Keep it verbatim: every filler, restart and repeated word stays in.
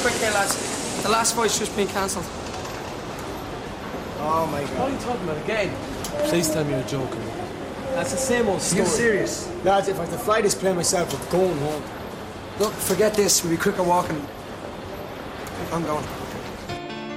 quick here, lads. The last fight's just been cancelled. Oh my God. What are you talking about again? Please tell me you're joking. That's the same old story. Are you serious? Lads, if I have to fly this plane myself, I'm going home. Look, forget this. We'll be quicker walking. I'm going.